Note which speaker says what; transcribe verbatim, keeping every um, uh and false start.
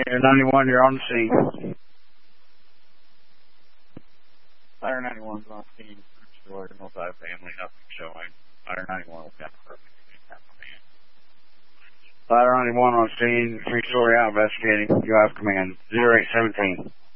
Speaker 1: Air ninety-one, you're on the scene. Fire ninety-one's on the scene. Destroyed a multi-family, nothing showing. Fire ninety-one will get perfect. Fire ninety-one on scene, three-story out investigating. You have command. zero eight seventeen.